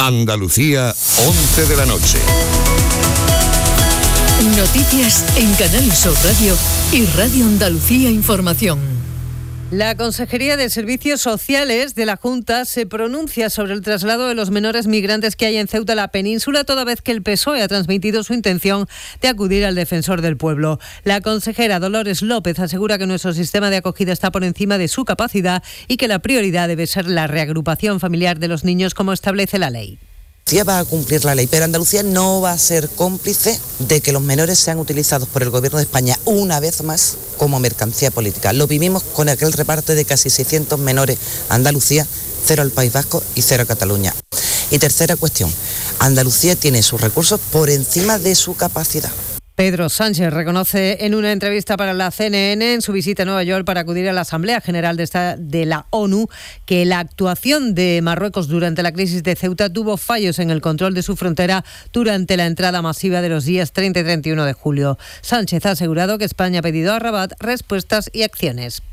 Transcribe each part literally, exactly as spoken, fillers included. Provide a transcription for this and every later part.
Andalucía, once de la noche. Noticias en Canal Sur Radio y Radio Andalucía Información. La Consejería de Servicios Sociales de la Junta se pronuncia sobre el traslado de los menores migrantes que hay en Ceuta a la península, toda vez que el P S O E ha transmitido su intención de acudir al Defensor del Pueblo. La consejera Dolores López asegura que nuestro sistema de acogida está por encima de su capacidad y que la prioridad debe ser la reagrupación familiar de los niños como establece la ley. Andalucía va a cumplir la ley, pero Andalucía no va a ser cómplice de que los menores sean utilizados por el Gobierno de España una vez más como mercancía política. Lo vivimos con aquel reparto de casi seiscientos menores a Andalucía, cero al País Vasco y cero a Cataluña. Y tercera cuestión, Andalucía tiene sus recursos por encima de su capacidad. Pedro Sánchez reconoce en una entrevista para la C N N en su visita a Nueva York para acudir a la Asamblea General de, esta, de la ONU que la actuación de Marruecos durante la crisis de Ceuta tuvo fallos en el control de su frontera durante la entrada masiva de los días treinta y treinta y uno de julio. Sánchez ha asegurado que España ha pedido a Rabat respuestas y acciones.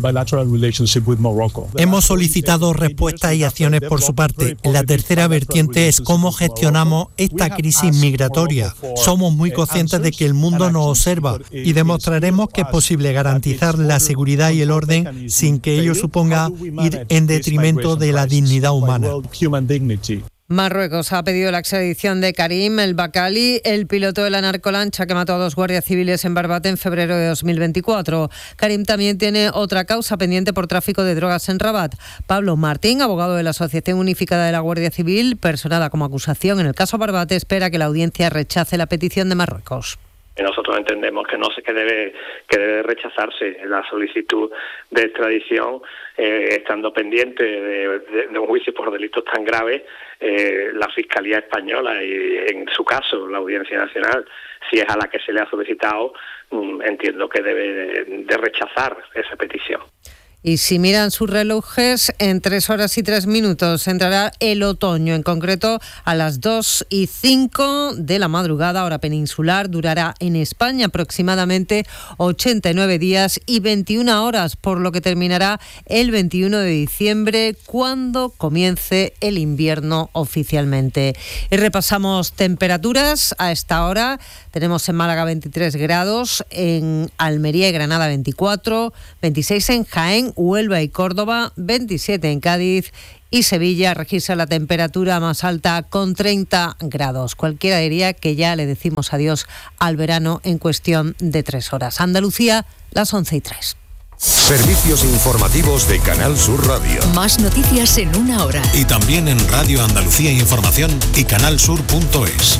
Hemos solicitado respuestas y acciones por su parte. La tercera vertiente es cómo gestionamos esta crisis migratoria. Somos muy conscientes de que el mundo nos observa y demostraremos que es posible garantizar la seguridad y el orden sin que ello suponga ir en detrimento de la dignidad humana. Marruecos ha pedido la extradición de Karim El Bakali, el piloto de la narcolancha que mató a dos guardias civiles en Barbate en febrero de dos mil veinticuatro. Karim también tiene otra causa pendiente por tráfico de drogas en Rabat. Pablo Martín, abogado de la Asociación Unificada de la Guardia Civil, personada como acusación en el caso Barbate, espera que la audiencia rechace la petición de Marruecos. Nosotros entendemos que no sé que debe que debe rechazarse la solicitud de extradición, eh, estando pendiente de, de, de un juicio por delitos tan graves. Eh, la Fiscalía Española y, en su caso, la Audiencia Nacional, si es a la que se le ha solicitado, mm, entiendo que debe de, de rechazar esa petición. Y si miran sus relojes, en tres horas y tres minutos entrará el otoño, en concreto a las dos y cinco de la madrugada, hora peninsular. Durará en España aproximadamente ochenta y nueve días y veintiuna horas, por lo que terminará el veintiuno de diciembre, cuando comience el invierno oficialmente. Y repasamos temperaturas a esta hora. Tenemos en Málaga veintitrés grados, en Almería y Granada veinticuatro, veintiséis en Jaén, Huelva y Córdoba, veintisiete en Cádiz y Sevilla registra la temperatura más alta con treinta grados. Cualquiera diría que ya le decimos adiós al verano en cuestión de tres horas. Andalucía, las once y tres. Servicios informativos de Canal Sur Radio. Más noticias en una hora. Y también en Radio Andalucía Información y canalsur punto es.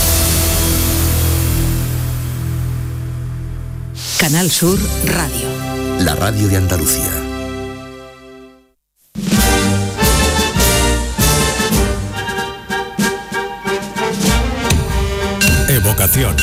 Canal Sur Radio. La radio de Andalucía. Evocación.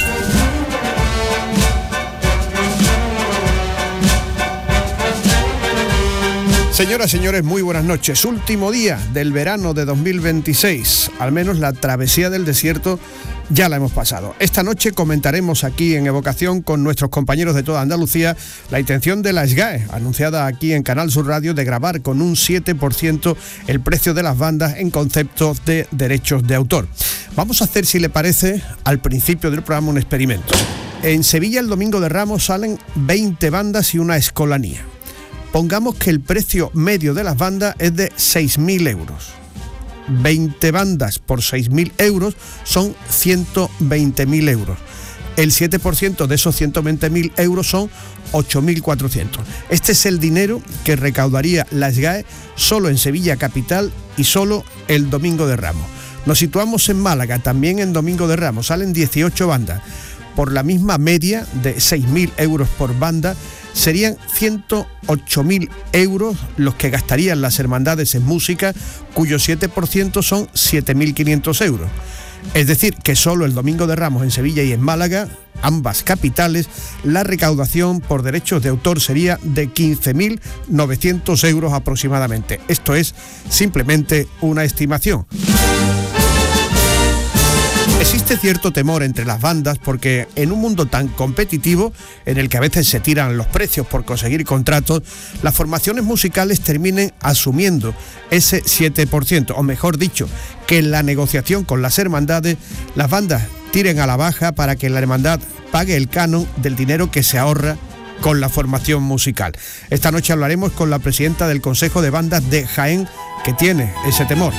Señoras, señores, muy buenas noches. Último día del verano de dos mil veintiséis. Al menos la travesía del desierto ya la hemos pasado. Esta noche comentaremos aquí en Evocación con nuestros compañeros de toda Andalucía la intención de la S G A E, anunciada aquí en Canal Sur Radio, de gravar con un siete por ciento el precio de las bandas en conceptos de derechos de autor. Vamos a hacer, si le parece, al principio del programa un experimento. En Sevilla el domingo de Ramos salen veinte bandas y una escolanía. Pongamos que el precio medio de las bandas es de seis mil euros. veinte bandas por seis mil euros son ciento veinte mil euros. El siete por ciento de esos ciento veinte mil euros son ocho mil cuatrocientos. Este es el dinero que recaudaría la S G A E solo en Sevilla capital y solo el domingo de Ramos. Nos situamos en Málaga, también en domingo de Ramos. Salen dieciocho bandas. Por la misma media de seis mil euros por banda, serían ciento ocho mil euros los que gastarían las hermandades en música, cuyo siete por ciento son siete mil quinientos euros. Es decir, que solo el domingo de Ramos en Sevilla y en Málaga, ambas capitales, la recaudación por derechos de autor sería de quince mil novecientos euros aproximadamente. Esto es simplemente una estimación. Existe cierto temor entre las bandas porque en un mundo tan competitivo, en el que a veces se tiran los precios por conseguir contratos, las formaciones musicales terminen asumiendo ese siete por ciento, o mejor dicho, que en la negociación con las hermandades, las bandas tiren a la baja para que la hermandad pague el canon del dinero que se ahorra con la formación musical. Esta noche hablaremos con la presidenta del Consejo de Bandas de Jaén, que tiene ese temor.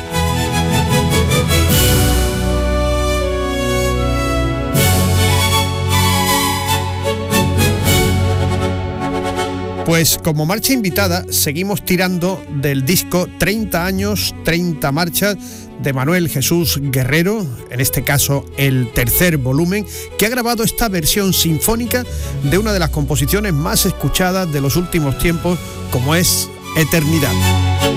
Pues como marcha invitada seguimos tirando del disco treinta años, treinta marchas de Manuel Jesús Guerrero, en este caso el tercer volumen, que ha grabado esta versión sinfónica de una de las composiciones más escuchadas de los últimos tiempos, como es Eternidad.